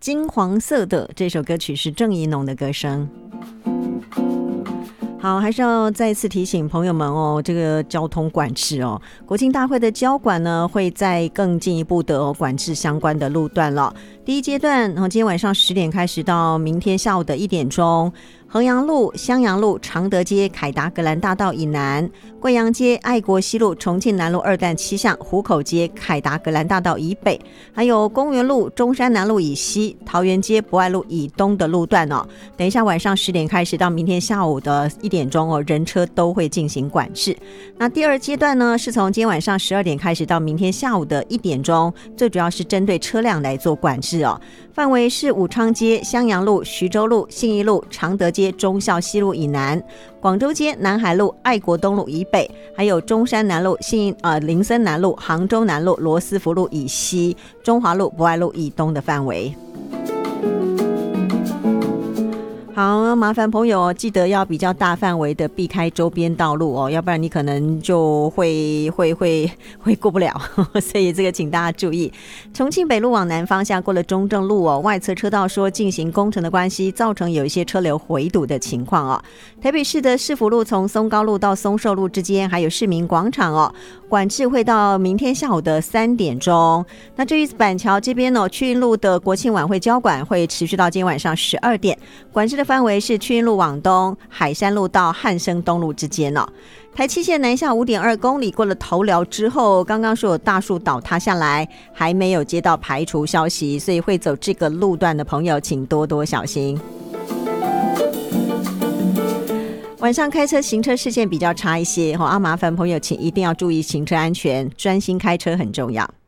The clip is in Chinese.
金黄色的这首歌曲是郑宜农的歌声。好，还是要再次提醒朋友们哦，这个交通管制哦，国庆大会的交管呢，会再更进一步的管制相关的路段了。第一阶段，今天晚上10点开始到明天下午的1点钟，衡阳路、襄阳路、常德街、凯达格兰大道以南，贵阳街、爱国西路、重庆南路2段7巷、湖口街、凯达格兰大道以北，还有公园路、中山南路以西、桃园街、博爱路以东的路段哦。等一下晚上10点开始到明天下午的1点钟哦，人车都会进行管制。那第二阶段呢，是从今天晚上12点开始到明天下午的1点钟，最主要是针对车辆来做管制哦。范围是武昌街、襄阳路、徐州路、信义路、常德街、忠孝西路以南，广州街、南海路、爱国东路以北，还有中山南路、林森南路、杭州南路、罗斯福路以西，中华路、博爱路以东的范围。好，麻烦朋友记得要比较大范围的避开周边道路哦，要不然你可能就会过不了，所以这个请大家注意。重庆北路往南方向过了中正路哦，外侧车道说进行工程的关系，造成有一些车流回堵的情况哦。台北市的市府路从松高路到松寿路之间，还有市民广场哦，管制会到明天下午的3点钟。那至于板桥这边哦，区运路的国庆晚会交管会持续到今天晚上12点，管制的范围是区运路往东、海山路到汉生东路之间哦。台七线南下5.2公里，过了头寮之后，刚刚说有大树倒塌下来，还没有接到排除消息，所以会走这个路段的朋友请多多小心。晚上开车行车视线比较差一些，麻烦朋友请一定要注意行车安全，专心开车很重要。